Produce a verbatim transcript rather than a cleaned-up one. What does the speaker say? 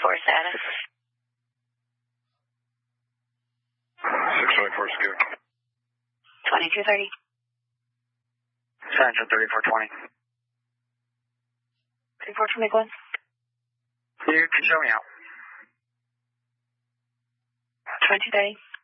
twenty-four status. six twenty-four scoot. twenty-two thirty. Central thirty-four twenty. thirty-four twenty, Glenn. You can show me out. twenty-two thirty.